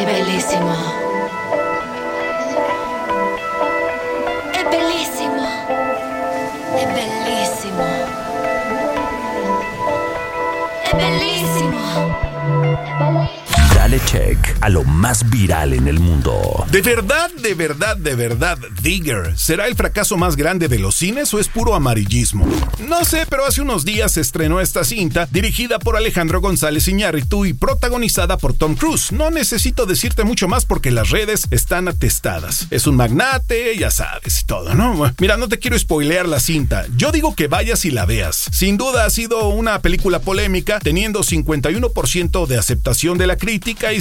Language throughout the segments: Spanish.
bellissimo. È bellissimo. È bellissimo. È bellissimo. Dale check a lo más viral en el mundo. ¿De verdad, Digger será el fracaso más grande de los cines o es puro amarillismo? No sé, pero hace unos días se estrenó esta cinta, dirigida por Alejandro González Iñárritu y protagonizada por Tom Cruise. No necesito decirte mucho más porque las redes están atestadas. Es un magnate, ya sabes, y todo, ¿no? Mira, no te quiero spoilear la cinta. Yo digo que vayas y la veas. Sin duda ha sido una película polémica, teniendo 51% de aceptación de la crítica y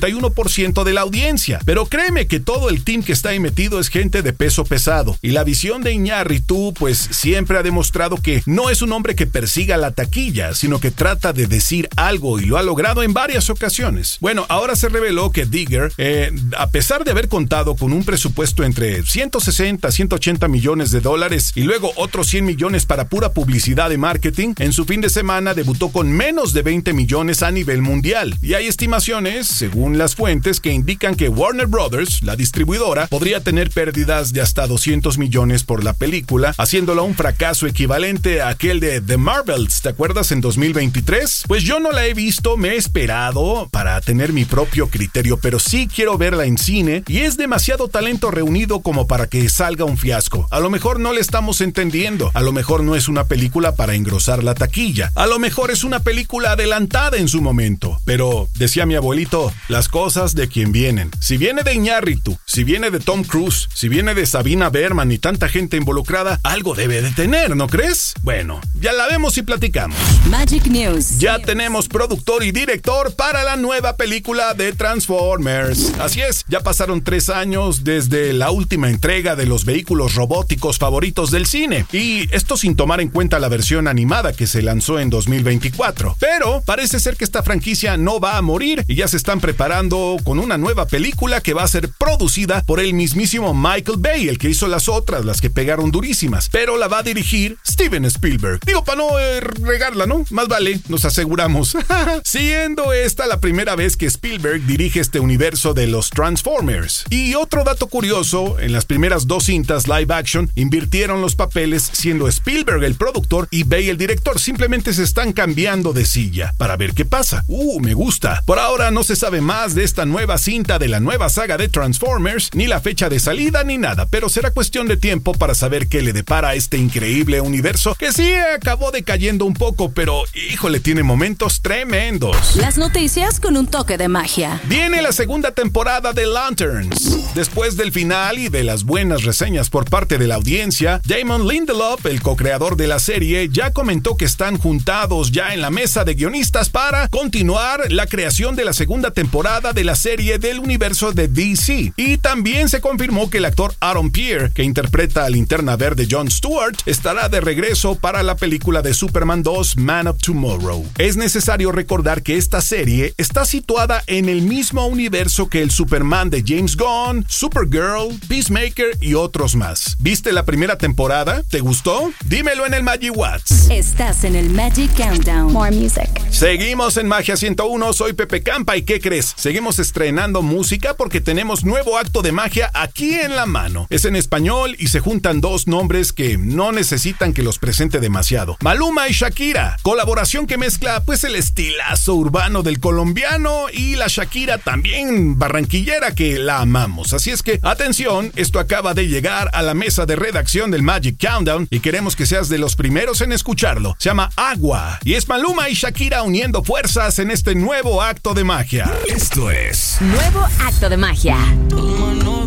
71% de la audiencia. Pero créeme que todo el team que está ahí metido es gente de peso pesado. Y la visión de Iñárritu, pues siempre ha demostrado que no es un hombre que persiga la taquilla, sino que trata de decir algo y lo ha logrado en varias ocasiones. Bueno, ahora se reveló que Digger, a pesar de haber contado con un presupuesto entre 160 a 180 millones de dólares y luego otros 100 millones para pura publicidad y marketing, en su fin de semana debutó con menos de 20 millones a nivel mundial. Y hay estimaciones, según las fuentes, que indican que Warner Brothers, la distribuidora, podría tener pérdidas de hasta 200 millones por la película, haciéndola un fracaso equivalente a aquel de The Marvels, ¿te acuerdas? En 2023. Pues yo no la he visto, me he esperado para tener mi propio criterio, pero sí quiero verla en cine y es demasiado talento reunido como para que salga un fiasco. A lo mejor no le estamos entendiendo, a lo mejor no es una película para engrosar la taquilla, a lo mejor es una película adelantada en su momento, pero decía mi abuelito, las cosas de quien vienen. Si viene de Iñárritu, si viene de Tom Cruise, si viene de Sabina Berman y tanta gente involucrada, algo debe de tener, ¿no crees? Bueno, ya la vemos y platicamos. Magic News. Ya tenemos productor y director para la nueva película de Transformers. Así es, ya pasaron 3 años desde la última entrega de los vehículos robóticos favoritos del cine. Y esto sin tomar en cuenta la versión animada que se lanzó en 2024. Pero parece ser que esta franquicia no va a morir y ya se están preparando con una nueva película que va a ser producida por el mismísimo Michael Bay, el que hizo las otras, las que pegaron durísimas. Pero la va a dirigir Steven Spielberg. Digo, para no regarla, ¿no? Más vale, nos aseguramos. Siendo esta la primera vez que Spielberg dirige este universo de los Transformers. Y otro dato curioso, en las primeras 2 cintas live action invirtieron los papeles, siendo Spielberg el productor y Bay el director. Simplemente se están cambiando de silla para ver qué pasa. Me gusta. Por ahora no se sabe más de esta nueva cinta de la nueva saga de Transformers, ni la fecha de salida ni nada, pero será cuestión de tiempo para saber qué le depara a este increíble universo que sí acabó decayendo un poco, pero híjole, tiene momentos tremendos. Las noticias con un toque de magia. Viene la segunda temporada de Lanterns. Después del final y de las buenas reseñas por parte de la audiencia, Damon Lindelof, el co-creador de la serie, ya comentó que están juntados ya en la mesa de guionistas para continuar la creación de la segunda temporada de la serie del universo de DC. Y también se confirmó que el actor Aaron Pierre, que interpreta a Linterna Verde Jon Stewart, estará de regreso para la película de Superman 2 Man of Tomorrow. Es necesario recordar que esta serie está situada en el mismo universo que el Superman de James Gunn, Supergirl, Peacemaker y otros más. ¿Viste la primera temporada? ¿Te gustó? Dímelo en el Magic Watts. Estás en el Magic Countdown. More music. Seguimos en Magia 101, soy Pepe Campa y ¿qué crees? Seguimos estrenando música porque tenemos nuevo acto de magia aquí en la mano. Es en español y se juntan 2 nombres que no necesitan que los presente demasiado. Maluma y Shakira, colaboración que mezcla pues el estilazo urbano del colombiano y la Shakira también barranquillera que la amamos. Así es que, atención, esto acaba de llegar a la mesa de redacción del Magic Countdown y queremos que seas de los primeros en escucharlo. Se llama Agua y es Maluma y Shakira uniendo fuerzas en este nuevo acto de magia. Esto es Nuevo acto de magia.